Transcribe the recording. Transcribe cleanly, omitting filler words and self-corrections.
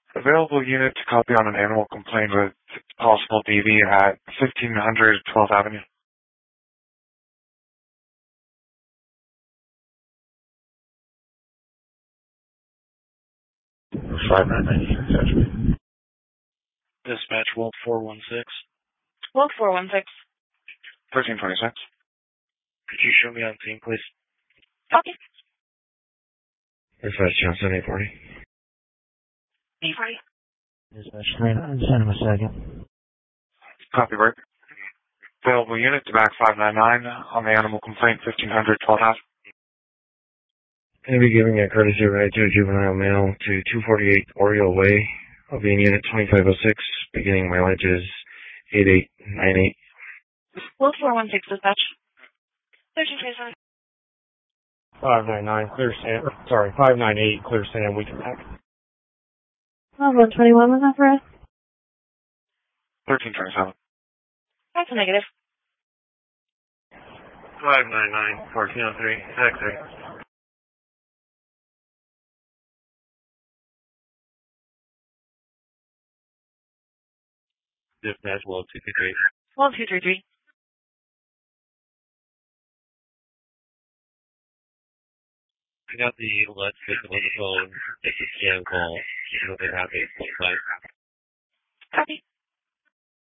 Available unit to copy on an animal complaint with possible DV at 1500 12th Avenue. 5990. Dispatch Wolf 416. Wolf 416. 1326. Could you show me on scene, please? Copy. Dispatch Johnson 840. 840. Dispatch 39, send him a second. Copy, Rick. Available unit to back 599 on the animal complaint 1500 12th Ave. Going to be giving a courtesy ride to a juvenile male to 248 Oriole Way. I'll be in unit 2506. Beginning mileage is 8898. Wolf 416 dispatch. 1327. 599, clear Sam. Sorry, 598, clear Sam. We can back. 121 was that for us? 1327. That's a negative. 599 1403 X3. Dispatch Wolf 233. Wolf 233. I got the let's get on the phone. It's a scam call. You know they have a full time. Copy.